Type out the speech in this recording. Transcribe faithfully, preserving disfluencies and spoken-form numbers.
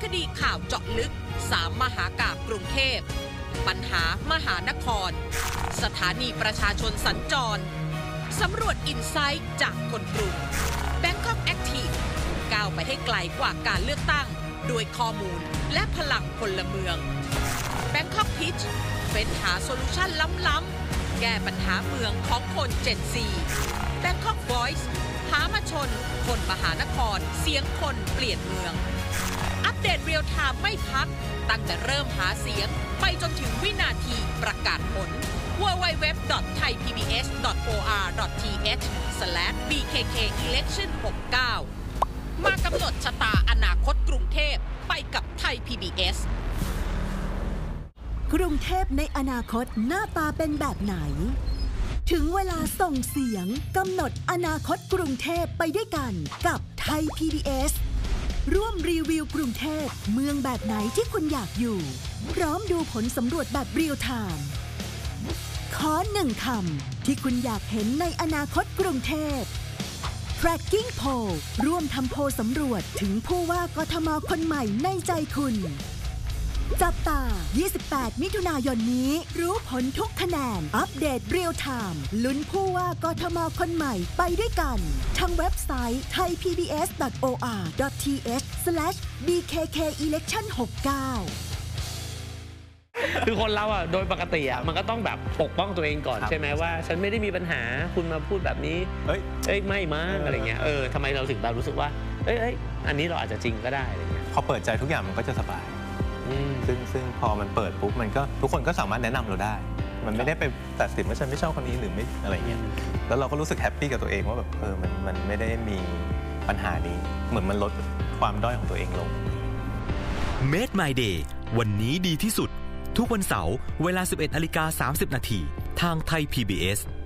ดีข่าวเจาะลึกสามมหากาพย์กรุงเทพปัญหามหานครสถานีประชาชนสัญจรสำรวจอินไซต์จากคนกรุง Bangkok Active ก้าวไปให้ไกลกว่าการเลือกตั้งด้วยข้อมูลและพลังพลเมือง Bangkok Pitch เฟ้นหาโซลูชันล้ำๆแก้ปัญหาเมืองของคน Gen ซี Bangkok Voice หามาชนคนมหานครเสียงคนเปลี่ยนเมืองอัปเดตเรียลไทม์ไม่พักตั้งแต่เริ่มหาเสียงไปจนถึงวินาทีประกาศผล ดับเบิลยู ดับเบิลยู ดับเบิลยู ดอท ไทย พี บี เอส ดอท โอ อาร์ ดอท ที เอช สแลช บี เค เค อี เลคชั่น หกสิบเก้ามากำหนดชะตาอนาคตกรุงเทพไปกับไทย พี บี เอสกรุงเทพในอนาคตหน้าตาเป็นแบบไหนถึงเวลาส่งเสียงกำหนดอนาคตกรุงเทพไปด้วยกันกับไทย พี บี เอส ร่วมรีวิวกรุงเทพเมืองแบบไหนที่คุณอยากอยู่พร้อมดูผลสำรวจแบบเรียลไทม์ขอหนึ่งคำที่คุณอยากเห็นในอนาคตกรุงเทพ Tracking Poll ร่วมทำโพลสำรวจถึงผู้ว่ากทมคนใหม่ในใจคุณจับตา ยี่สิบแปด มิถุนายนนี้รู้ผลทุกคะแนนอัปเดตเรียลไทม์ลุ้นผู้ว่ากทมคนใหม่ไปด้วยกันทางเว็บไซต์ ไทย พี บี เอส ดอท โอ อาร์ ดอท ที เอช สแลช บี เค เค อี เลคชั่น หกสิบเก้าคือคนเราอ่ะโดยปกติอ่ะมันก็ต้องแบบปกป้องตัวเองก่อนใช่ไหมว่าฉันไม่ได้มีปัญหาคุณมาพูดแบบนี้เอ้ยเอ้ยไม่มั้งอะไรเงี้ยเออทำไมเราถึงแบบรู้สึกว่าเอ้ยเอ้ยอันนี้เราอาจจะจริงก็ได้อะไรเงี้ยพอเปิดใจทุกอย่างมันก็จะสบายซึ่งซึ่งพอมันเปิดปุ๊บมันก็ทุกคนก็สามารถแนะนำเราได้มันไม่ได้ไปตัดสินว่าฉันไม่ชอบคนนี้หรือไม่อะไรเงี้ยแล้วเราก็รู้สึกแฮปปี้กับตัวเองว่าแบบเออมันมันไม่ได้มีปัญหานี้เหมือนมันลดความด้อยของตัวเองลง Made My Day วันนี้ดีที่สุดทุกวันเสาร์เวลา สิบเอ็ดนาฬิกาสามสิบนาทีทางไทย พี บี เอส